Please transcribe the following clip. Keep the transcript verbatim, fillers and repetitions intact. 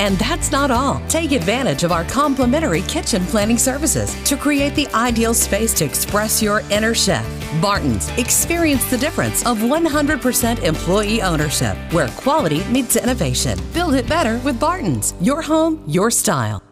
And that's not all. Take advantage of our complimentary kitchen planning services to create the ideal space to express your inner chef. Barton's. Experience the difference of one hundred percent employee ownership, where quality meets innovation. Build it better with Barton's. Your home, your style.